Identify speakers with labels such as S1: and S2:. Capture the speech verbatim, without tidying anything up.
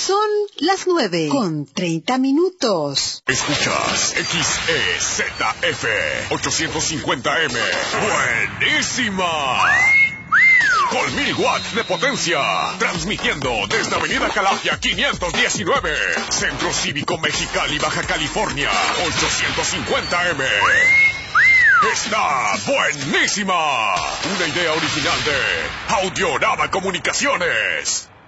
S1: Son las nueve con treinta minutos.
S2: Escuchas X E Z F ochocientos cincuenta M. ¡Buenísima! Con mil watts de potencia, transmitiendo desde Avenida Calafia quinientos diecinueve, Centro Cívico Mexicali, Baja California, ochocientos cincuenta M. ¡Está buenísima! Una idea original de Audiorama Comunicaciones.